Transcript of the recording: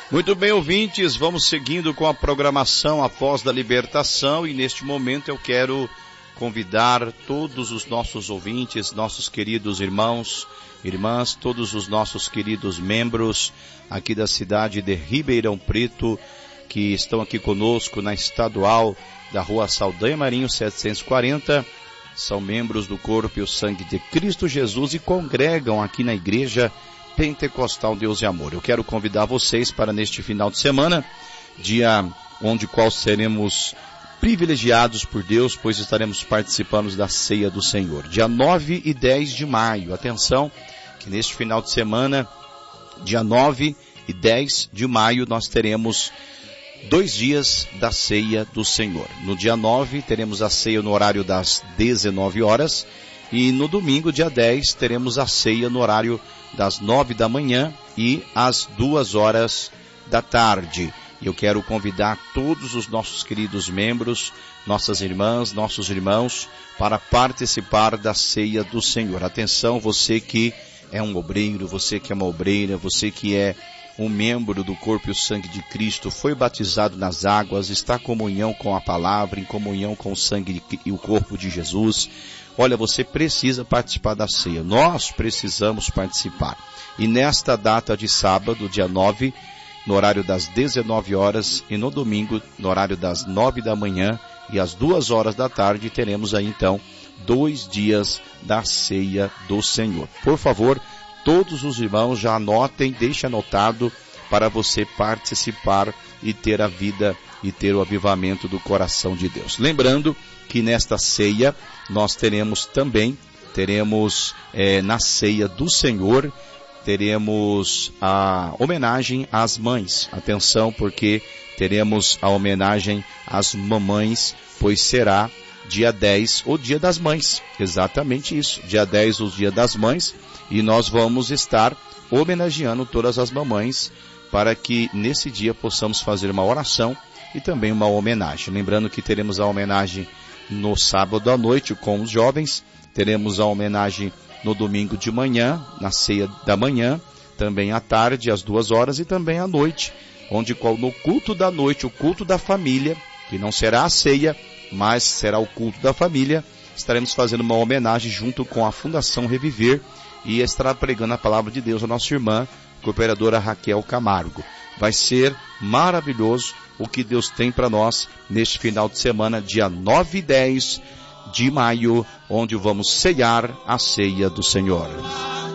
Muito bem, ouvintes, vamos seguindo com a programação após da libertação, e neste momento eu quero convidar todos os nossos ouvintes, nossos queridos irmãos, irmãs, todos os nossos queridos membros aqui da cidade de Ribeirão Preto, que estão aqui conosco na estadual da Rua Saldanha Marinho 740, são membros do corpo e o sangue de Cristo Jesus e congregam aqui na igreja Pentecostal Deus e Amor. Eu quero convidar vocês para neste final de semana, dia onde qual seremos privilegiados por Deus, pois estaremos participando da ceia do Senhor. Dia 9 e 10 de maio. Atenção, que neste final de semana, dia 9 e 10 de maio, nós teremos 2 dias da ceia do Senhor. No dia 9, teremos a ceia no horário das 19 horas. E no domingo, dia 10, teremos a ceia no horário das 9 da manhã e às 2 horas da tarde. Eu quero convidar todos os nossos queridos membros, nossas irmãs, nossos irmãos, para participar da ceia do Senhor. Atenção, você que é um obreiro, você que é uma obreira, você que é um membro do corpo e o sangue de Cristo, foi batizado nas águas, está em comunhão com a palavra, em comunhão com o sangue e o corpo de Jesus. Olha, você precisa participar da ceia. Nós precisamos participar. E nesta data de sábado, dia 9, no horário das 19 horas, e no domingo, no horário das 9 da manhã e às 2 horas da tarde, teremos aí então 2 dias da ceia do Senhor. Por favor, todos os irmãos já anotem, deixe anotado para você participar e ter a vida e ter o avivamento do coração de Deus. Lembrando que nesta ceia nós teremos na ceia do Senhor, teremos a homenagem às mães. Atenção, porque teremos a homenagem às mamães, pois será dia 10, o dia das mães. Exatamente isso, dia 10, o dia das mães, e nós vamos estar homenageando todas as mamães, para que nesse dia possamos fazer uma oração e também uma homenagem. Lembrando que teremos a homenagem no sábado à noite com os jovens, teremos a homenagem no domingo de manhã, na ceia da manhã, também à tarde, às 2 horas, e também à noite, onde no culto da noite, o culto da família, que não será a ceia, mas será o culto da família, estaremos fazendo uma homenagem junto com a Fundação Reviver, e estará pregando a palavra de Deus a nossa irmã, cooperadora Raquel Camargo. Vai ser maravilhoso o que Deus tem para nós neste final de semana, dia 9 e 10 de maio, onde vamos ceiar a ceia do Senhor.